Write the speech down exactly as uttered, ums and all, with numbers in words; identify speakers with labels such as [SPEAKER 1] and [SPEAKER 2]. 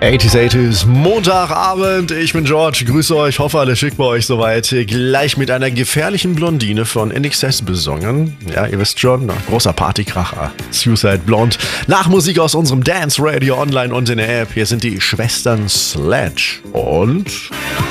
[SPEAKER 1] achtziger, achtziger, Montagabend, ich bin George, grüße euch, hoffe alles schick bei euch soweit. Gleich mit einer gefährlichen Blondine von N X S besungen. Ja, ihr wisst schon, großer Partykracher, Suicide Blonde. Nach Musik aus unserem Dance Radio online und in der App, hier sind die Schwestern Sledge und...